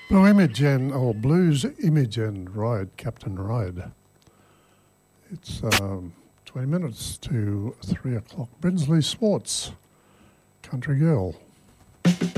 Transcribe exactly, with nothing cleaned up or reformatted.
Blue Imogen, or Blues Imogen Ride, Captain Ride. It's um, twenty minutes to three o'clock. Brinsley Swartz, Country Girl.